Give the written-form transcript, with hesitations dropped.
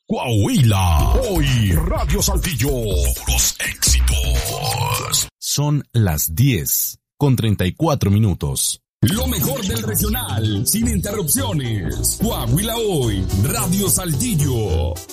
Coahuila. Hoy Radio Saltillo. Los éxitos. Son las 10:34. Lo mejor del regional, sin interrupciones. Coahuila Hoy, Radio Saltillo.